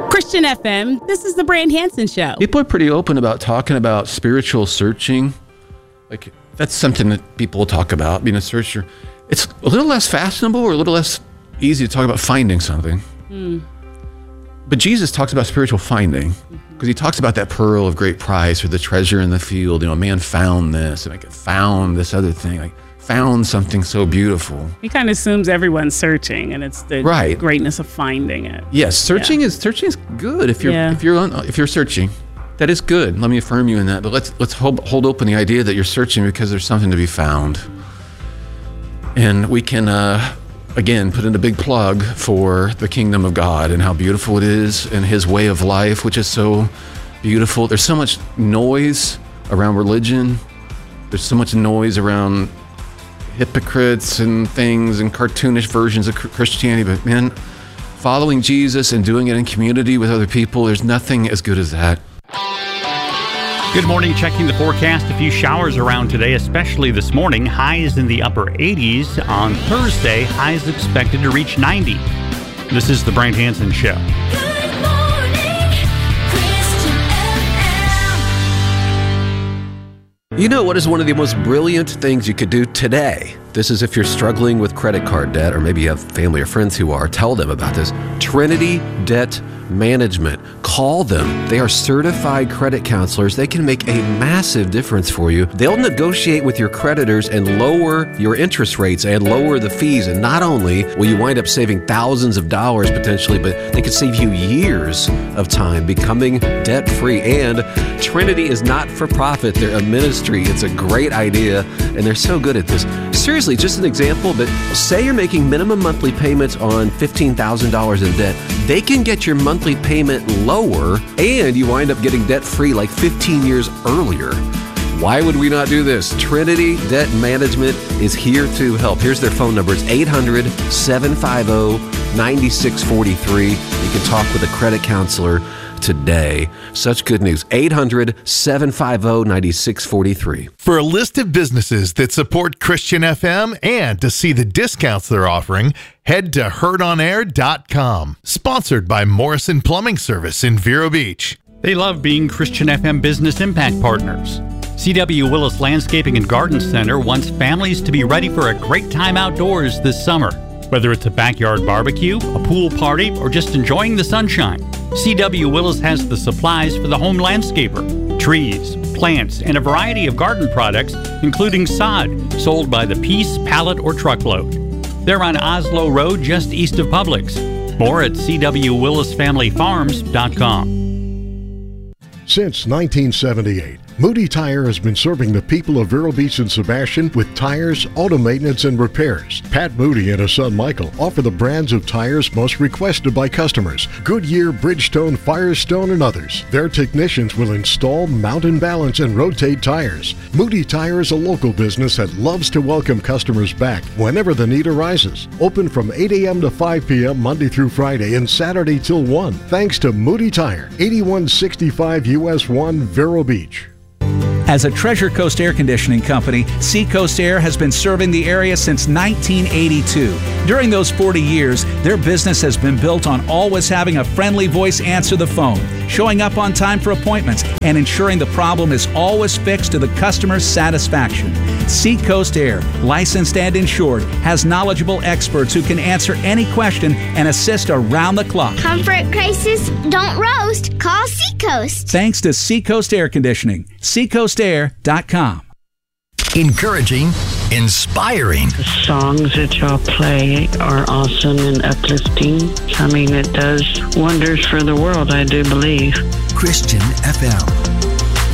Christian FM, this is the Brand Hansen Show. People are pretty open about talking about spiritual searching. Like, that's something that people will talk about, being a searcher. It's a little less fashionable or a little less easy to talk about finding something. But Jesus talks about spiritual finding because he talks about that pearl of great price or the treasure in the field. You know, a man found this and found this other thing. Like, found something so beautiful. He kind of assumes everyone's searching, and it's the greatness of finding it. Yes, searching is good if you're searching. That is good. Let me affirm you in that. But let's hold open the idea that you're searching because there's something to be found. And we can again put in a big plug for the kingdom of God and how beautiful it is and his way of life, which is so beautiful. There's so much noise around religion. There's so much noise around hypocrites and things and cartoonish versions of Christianity, but man, following Jesus and doing it in community with other people, there's nothing as good as that. Good morning. Checking the forecast. A few showers around today, especially this morning. Highs in the upper 80s. On Thursday, highs expected to reach 90. This is the Brand Hansen Show. Good morning, Christian FM. You know what is one of the most brilliant things you could do today? This is if you're struggling with credit card debt, or maybe you have family or friends who are. Tell them about this. Trinity Debt Management. Call them. They are certified credit counselors. They can make a massive difference for you. They'll negotiate with your creditors and lower your interest rates and lower the fees. And not only will you wind up saving thousands of dollars potentially, but they could save you years of time becoming debt-free. And Trinity is not for profit. They're a ministry. It's a great idea, and they're so good at this. Seriously, just an example, but say you're making minimum monthly payments on $15,000 in debt. They can get your monthly payment lower, and you wind up getting debt-free like 15 years earlier. Why would we not do this? Trinity Debt Management is here to help. Here's their phone number. It's 800-750-9643. You can talk with a credit counselor today. Such good news. 800-750-9643. For a list of businesses that support Christian FM and to see the discounts they're offering, head to heardonair.com. Sponsored by Morrison Plumbing Service in Vero Beach. They love being Christian FM Business Impact Partners. C.W. Willis Landscaping and Garden Center wants families to be ready for a great time outdoors this summer. Whether it's a backyard barbecue, a pool party, or just enjoying the sunshine, C.W. Willis has the supplies for the home landscaper. Trees, plants, and a variety of garden products, including sod, sold by the piece, pallet, or truckload. They're on Oslo Road, just east of Publix. More at cwwillisfamilyfarms.com. Since 1978, Moody Tire has been serving the people of Vero Beach and Sebastian with tires, auto maintenance, and repairs. Pat Moody and his son Michael offer the brands of tires most requested by customers: Goodyear, Bridgestone, Firestone, and others. Their technicians will install, mount and balance, and rotate tires. Moody Tire is a local business that loves to welcome customers back whenever the need arises. Open from 8 a.m. to 5 p.m. Monday through Friday and Saturday till 1. Thanks to Moody Tire, 8165 US 1, Vero Beach. As a Treasure Coast air conditioning company, Seacoast Air has been serving the area since 1982. During those 40 years, their business has been built on always having a friendly voice answer the phone, showing up on time for appointments, and ensuring the problem is always fixed to the customer's satisfaction. Seacoast Air, licensed and insured, has knowledgeable experts who can answer any question and assist around the clock. Comfort crisis, don't roast. Call Seacoast. Thanks to Seacoast Air Conditioning. SeacoastAir.com. Encouraging, inspiring. The songs that y'all play are awesome and uplifting. I mean, it does wonders for the world, I do believe. Christian FM.